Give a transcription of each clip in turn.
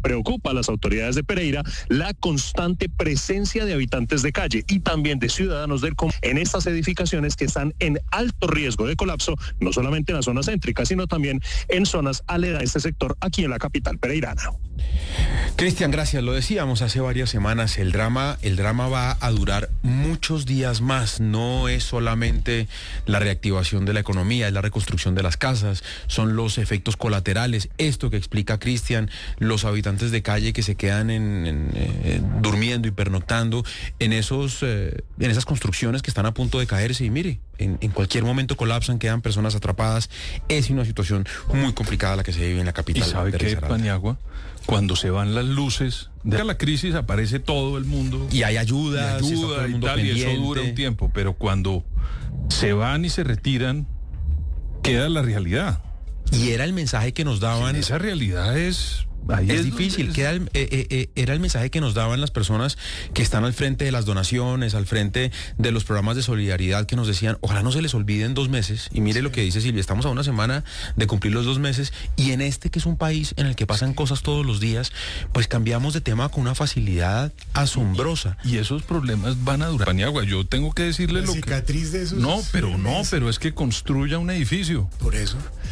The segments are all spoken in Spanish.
Preocupa a las autoridades de Pereira la constante presencia de habitantes de calle y también de ciudadanos del común en estas edificaciones que están en alto riesgo de colapso, no solamente en la zona céntrica, sino también en zonas aledañas a este sector aquí en la capital pereirana. Cristian, gracias. Lo decíamos hace varias semanas, el drama va a durar muchos días más. No es solamente la reactivación de la economía, es la reconstrucción de las casas, son los efectos colaterales. Esto que explica Cristian, los habitantes de calle que se quedan durmiendo y pernoctando en esas construcciones que están a punto de caerse y mire, en cualquier momento colapsan, quedan personas atrapadas. Es una situación muy complicada la que se vive en la capital. ¿Y sabe qué, Paniagua? Cuando se van las luces de la crisis aparece todo el mundo. Y hay ayuda y tal, y eso dura un tiempo. Pero cuando se van y se retiran, queda la realidad. Y era el mensaje que nos daban. Esa realidad es difícil, era el mensaje que nos daban las personas que están al frente de las donaciones, al frente de los programas de solidaridad, que nos decían, ojalá no se les olviden 2 meses, y mire lo que dice Silvia, estamos a una semana de cumplir los 2 meses, y en que es un país en el que pasan cosas todos los días, pues cambiamos de tema con una facilidad asombrosa. Y esos problemas van a durar. Paniagua, yo tengo que decirle lo cicatriz que... de esos pero es que construya un edificio. Por eso.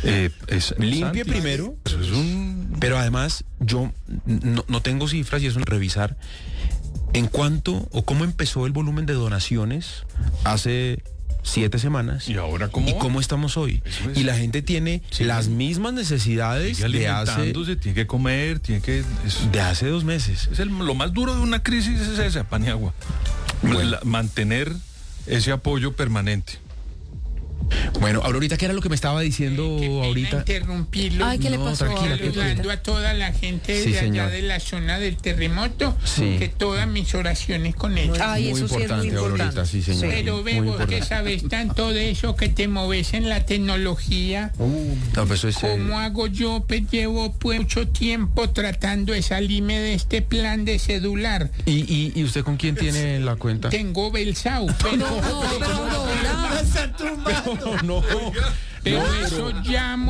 Limpie primero. Eso es Pero además, yo no tengo cifras y eso es revisar en cuánto o cómo empezó el volumen de donaciones hace 7 semanas. ¿Y ahora cómo? ¿Y cómo estamos hoy? Y la gente tiene las mismas necesidades de hace... tiene que comer, de hace 2 meses. Lo más duro de una crisis es esa, Paniagua. Bueno. Mantener ese apoyo permanente. Bueno, Aurorita, ¿qué era lo que me estaba diciendo ahorita? Interrumpirlo. Ay, ¿qué le pasó? Saludando a toda la gente de allá de la zona del terremoto, que todas mis oraciones con ellos. Ay, eso sí es muy importante. Aurorita, sí, señor. Pero veo que sabes tanto de eso, que te moves en la tecnología. No, pues eso es, ¿Cómo hago yo? Pues llevo mucho tiempo tratando de salirme de este plan de celular. ¿Y usted con quién tiene la cuenta? Tengo Belsau, pero... No. Pero eso llamo.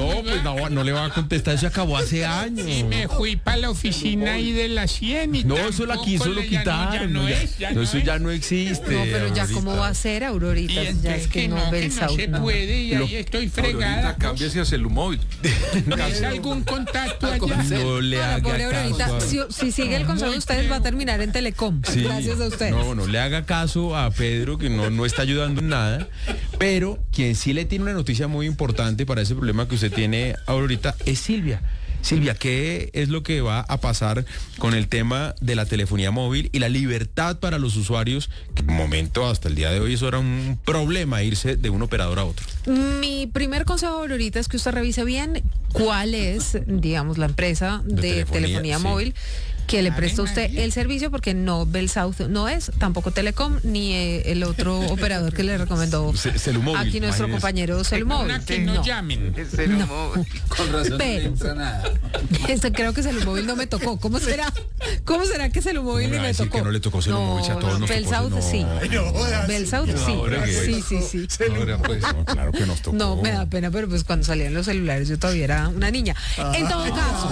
No le va a contestar, eso acabó hace años. Y me fui para la oficina ahí de la 100 y eso lo quitaron. Eso ya no existe. No, pero ya cómo va a ser, Aurorita. Y ya es que no se puede y ahí estoy fregada. Cámbiase a Celumóvil. ¿Es algún contacto allá? No le haga caso. Si sigue el consejo de ustedes va a terminar en Telecom. Sí. Gracias a ustedes. No le haga caso a Pedro, que no está ayudando en nada. Pero quien sí le tiene una noticia muy importante para ese problema que usted tiene ahorita es Silvia. Silvia, ¿qué es lo que va a pasar con el tema de la telefonía móvil y la libertad para los usuarios? Que en momento, hasta el día de hoy, eso era un problema, irse de un operador a otro. Mi primer consejo ahorita es que usted revise bien cuál es, digamos, la empresa de telefonía móvil que le presta a usted el servicio, porque no Belsouth no es, tampoco Telecom, ni el otro operador que le recomendó Celumóvil, aquí nuestro compañero Celumóvil. Que no llamen. Con razón no entra nada. Creo que Celumóvil no me tocó. ¿Cómo será que Celumóvil ni me tocó? Que no le tocó Celumóvil, a todos nos Belsouth tocó. sí. Belsouth sí. Sí. Claro que nos tocó. No, me da pena, pero pues cuando salían los celulares yo todavía era una niña. En todo caso,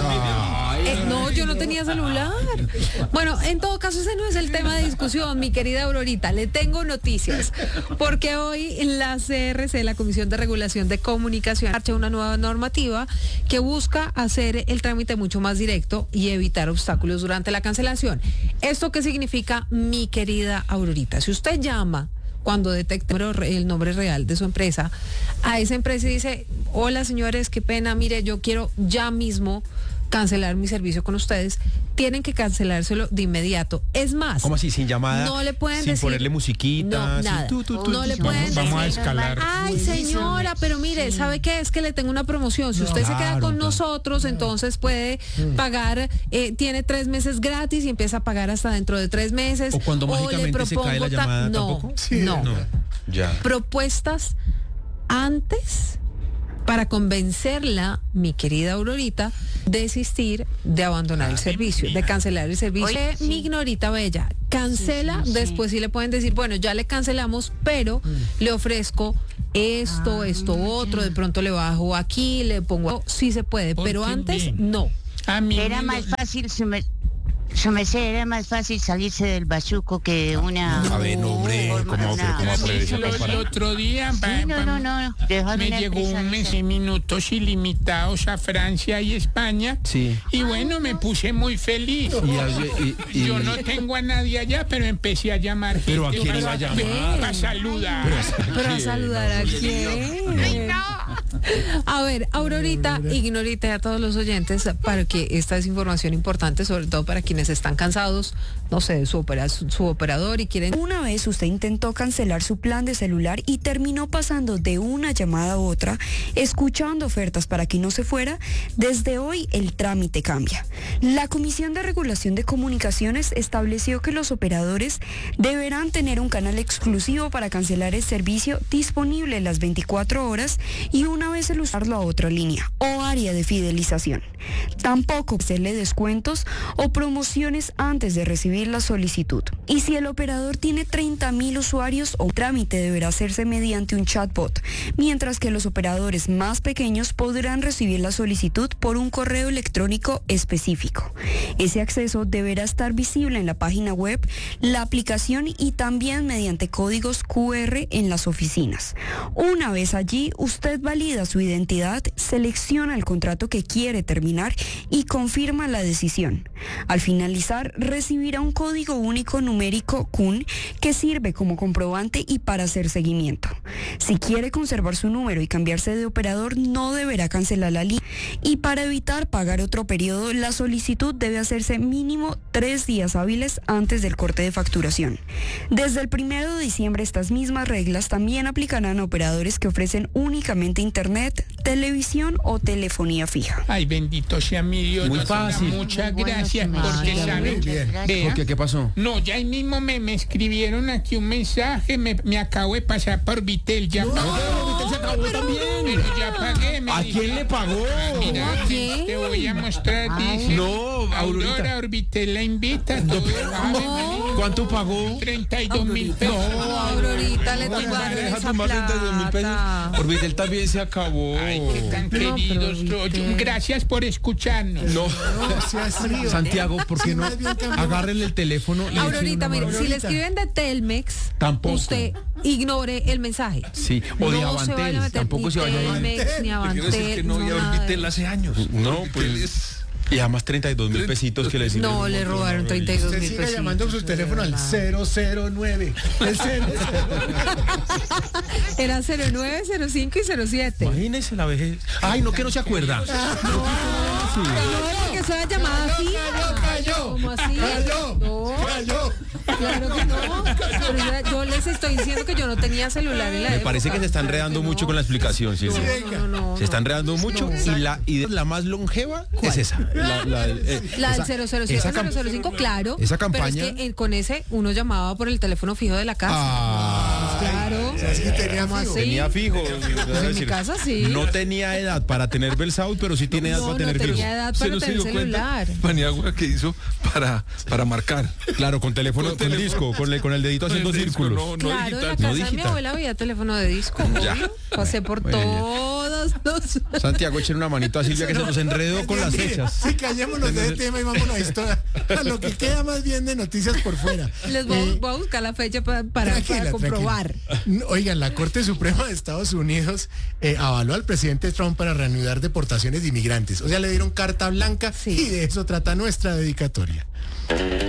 no, yo no tenía celular. Bueno, en todo caso, ese no es el tema de discusión, mi querida Aurorita. Le tengo noticias, porque hoy la CRC, la Comisión de Regulación de Comunicación, marcha una nueva normativa que busca hacer el trámite mucho más directo y evitar obstáculos durante la cancelación. ¿Esto qué significa, mi querida Aurorita? Si usted llama cuando detecte el nombre real de su empresa, a esa empresa y dice, hola señores, qué pena, mire, yo quiero ya mismo cancelar mi servicio con ustedes, tienen que cancelárselo de inmediato. Es más, ¿cómo así? Sin llamada, no le pueden sin decir, ponerle musiquita, no, nada. No le pueden decir, vamos a escalar. ay señora, pero mire, ¿sabe qué? Es que le tengo una promoción. Si usted se queda con nosotros, entonces puede pagar, tiene 3 meses gratis y empieza a pagar hasta dentro de 3 meses. O cuando mágicamente se cae la llamada, ¿tampoco? No. Ya. Propuestas antes para convencerla, mi querida Aurorita, de desistir de abandonar el servicio, de cancelar el servicio. Oye, mi ignorita bella, cancela, después sí le pueden decir, bueno, ya le cancelamos, pero le ofrezco esto, otro, de pronto le bajo aquí, le pongo, sí se puede, pero antes no. A mí Era más fácil, su merced, era más fácil salirse del bazuco que una... A ver, hombre, ¿cómo aprende esa el otro día me llegó un mes de minutos ilimitados a Francia y España. Sí. Y bueno, me puse muy feliz. Yo no tengo a nadie allá, pero empecé a llamar gente. ¿Pero a quién iba a llamar? Para saludar. ¿Pero a saludar a quién? A ver, Aurorita, ignorita a todos los oyentes para que esta es información importante, sobre todo para quienes están cansados, no sé, de su operador y quieren... Una vez usted intentó cancelar su plan de celular y terminó pasando de una llamada a otra, escuchando ofertas para que no se fuera, desde hoy el trámite cambia. La Comisión de Regulación de Comunicaciones estableció que los operadores deberán tener un canal exclusivo para cancelar el servicio disponible las 24 horas y una vez el usarlo a otra línea o área de fidelización. Tampoco hacerle descuentos o promociones antes de recibir la solicitud. Y si el operador tiene 30,000 usuarios, el trámite deberá hacerse mediante un chatbot, mientras que los operadores más pequeños podrán recibir la solicitud por un correo electrónico específico. Ese acceso deberá estar visible en la página web, la aplicación y también mediante códigos QR en las oficinas. Una vez allí, usted valida su identidad, selecciona el contrato que quiere terminar y confirma la decisión. Al finalizar, recibirá un código único numérico CUN que sirve como comprobante y para hacer seguimiento. Si quiere conservar su número y cambiarse de operador, no deberá cancelar la línea. Y para evitar pagar otro periodo, la solicitud debe hacerse mínimo 3 días hábiles antes del corte de facturación. Desde el 1 de diciembre, estas mismas reglas también aplicarán a operadores que ofrecen únicamente internet, televisión o telefonía fija. Ay, bendito sea mi Dios. Muy fácil. Muchas gracias, porque saben. ¿Por qué? ¿Qué pasó? No, ya ahí mismo me escribieron aquí un mensaje, me acabo de pasar por Vitel, ya pagué. Vitel se acabó también. Pero ya pagué. ¿A quién le pagó? Mira, te voy a mostrar, dice. No, Aurora Orbitel la invita. ¿Cuánto pagó? 32,000 pesos. No, Aurorita, le tumbaron esa plata. Orbitel también se acabó. Ay, qué tan queridos. Gracias por escucharnos. No, Santiago, ¿por qué no? Agárrenle el teléfono y Aurorita, mire, si le escriben de Telmex, tampoco. Usted ignore el mensaje. Sí, o de Avantel, tampoco se vaya a Telmex, ni Avantel. Que no había Orbitel hace años. No, pues... Y además 32,000 pesitos que le sirven. No, le robaron 32,000 pesitos. Usted sigue llamando su teléfono al 009. El 009. Era 09, 05 y 07. Imagínese la vejez. Ay, no, que no se acuerda. No, porque eso era llamada fija. Cayó. ¿Cómo así? Cayó. Claro que no. Pero yo les estoy diciendo que yo no tenía celular en la época. Me parece que se está enredando mucho con la explicación. Sí, sí. No, se está enredando mucho y la más longeva es esa. La del 007, 005, claro. Esa campaña. Pero es que con ese uno llamaba por el teléfono fijo de la casa. Claro. Es que tenía fijo. Pues en mi casa sí. No tenía edad para tener Belsaud, pero sí tiene edad para tener fijo. No tenía edad para tener celular. Paniagua que hizo para marcar. Claro, con teléfono, con disco, con el dedito haciendo círculos. Claro, en la casa de mi abuela había teléfono de disco. Pasé por todos los... Santiago, echen una manito a Silvia que se nos enredó con las fechas. Sí, callémonos de ese tema y vámonos a historia. A lo que queda más bien de noticias por fuera. Les voy a buscar la fecha para comprobar. Oigan, la Corte Suprema de Estados Unidos avaló al presidente Trump para reanudar deportaciones de inmigrantes. O sea, le dieron carta blanca y de eso trata nuestra dedicatoria.